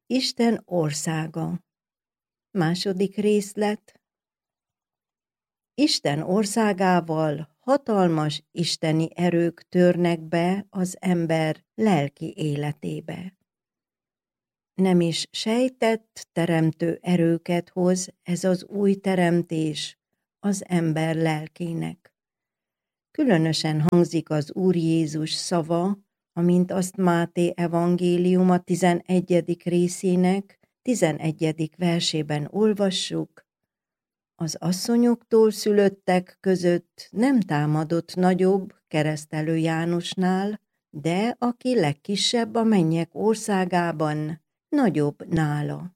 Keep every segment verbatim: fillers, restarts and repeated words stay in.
Isten országa. Második részlet. Isten országával hatalmas isteni erők törnek be az ember lelki életébe. Nem is sejtett teremtő erőket hoz ez az új teremtés az ember lelkének. Különösen hangzik az Úr Jézus szava, amint azt Máté evangéliuma tizenegyedik részének tizenegyedik versében olvassuk. Az asszonyoktól szülöttek között nem támadott nagyobb Keresztelő Jánosnál, de aki legkisebb a mennyek országában, nagyobb nála.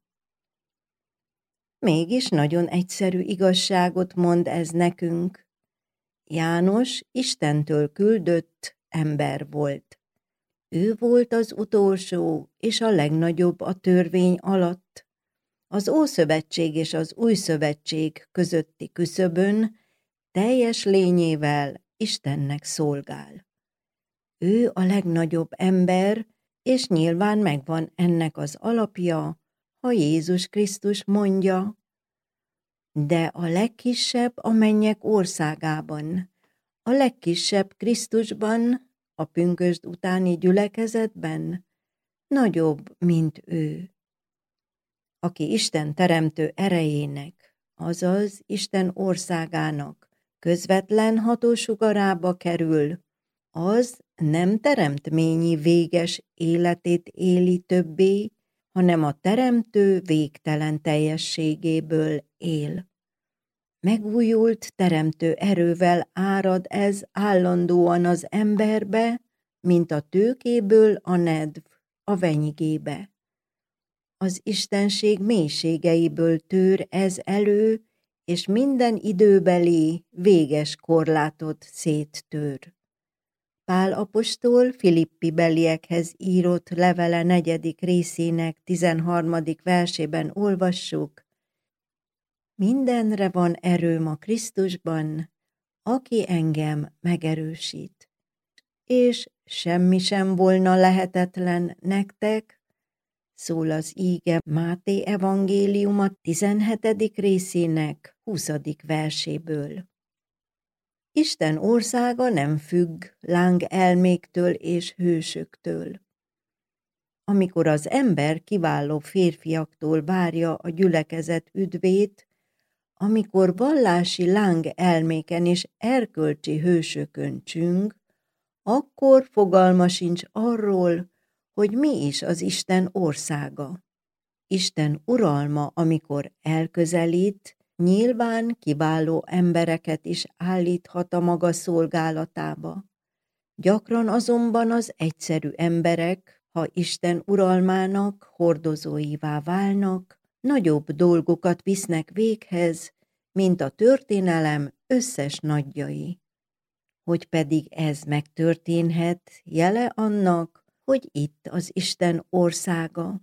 Mégis nagyon egyszerű igazságot mond ez nekünk. János Istentől küldött ember volt. Ő volt az utolsó és a legnagyobb a törvény alatt. Az Ószövetség és az Új Szövetség közötti küszöbön teljes lényével Istennek szolgál. Ő a legnagyobb ember, és nyilván megvan ennek az alapja, ha Jézus Krisztus mondja, de a legkisebb a mennyek országában, a legkisebb Krisztusban, a pünkösd utáni gyülekezetben nagyobb, mint ő. Aki Isten teremtő erejének, azaz Isten országának közvetlen hatósugarába kerül, az nem teremtményi véges életét éli többé, hanem a teremtő végtelen teljességéből él. Megújult teremtő erővel árad ez állandóan az emberbe, mint a tőkéből a nedv a venyigébe. Az istenség mélységeiből tör ez elő, és minden időbeli, véges korlátot széttör. Pál apostol Filippi beliekhez írott levele negyedik részének tizenharmadik versében olvassuk: mindenre van erőm a Krisztusban, aki engem megerősít. És semmi sem volna lehetetlen nektek, szól az íge Máté evangéliuma tizenhetedik részének huszadik verséből. Isten országa nem függ láng elméktől és hősöktől. Amikor az ember kiváló férfiaktól várja a gyülekezet üdvét, amikor vallási láng elméken és erkölcsi hősökön csüng, akkor fogalma sincs arról, hogy mi is az Isten országa. Isten uralma, amikor elközelít, nyilván kiváló embereket is állíthat a maga szolgálatába. Gyakran azonban az egyszerű emberek, ha Isten uralmának hordozóivá válnak, nagyobb dolgokat visznek véghez, mint a történelem összes nagyjai. Hogy pedig ez megtörténhet, jele annak, hogy itt az Isten országa.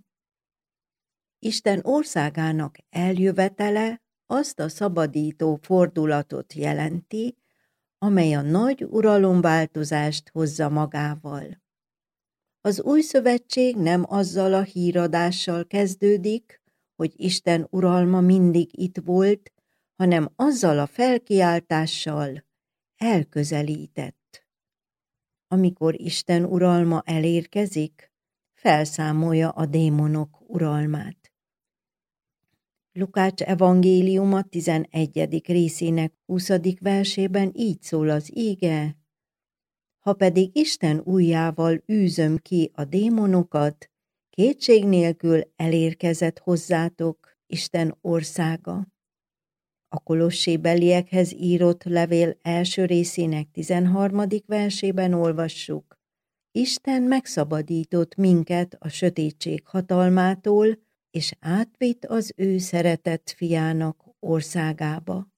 Isten országának eljövetele azt a szabadító fordulatot jelenti, amely a nagy uralomváltozást hozza magával. Az Új Szövetség nem azzal a híradással kezdődik, hogy Isten uralma mindig itt volt, hanem azzal a felkiáltással: elközelített. Amikor Isten uralma elérkezik, felszámolja a démonok uralmát. Lukács evangéliuma tizenegyedik részének huszadik versében így szól az íge: ha pedig Isten ujjával űzöm ki a démonokat, kétség nélkül elérkezett hozzátok Isten országa. A kolossébeliekhez írott levél első részének tizenharmadik versében olvassuk: Isten megszabadított minket a sötétség hatalmától, és átvitt az ő szeretett fiának országába.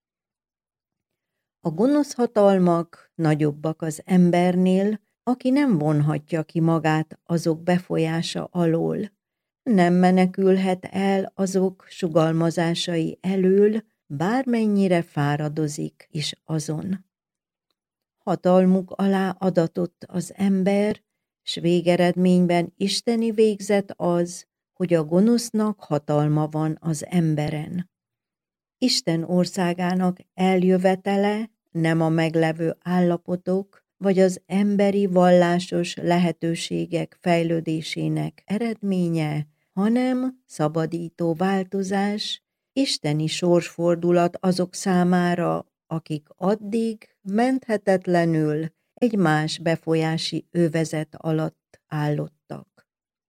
A gonosz hatalmak nagyobbak az embernél, aki nem vonhatja ki magát azok befolyása alól, nem menekülhet el azok sugalmazásai elől, bármennyire fáradozik is azon. Hatalmuk alá adatott az ember, s végeredményben isteni végzet az, hogy a gonosznak hatalma van az emberen. Isten országának eljövetele nem a meglevő állapotok vagy az emberi vallásos lehetőségek fejlődésének eredménye, hanem szabadító változás, isteni sorsfordulat azok számára, akik addig menthetetlenül egy más befolyási övezet alatt állottak.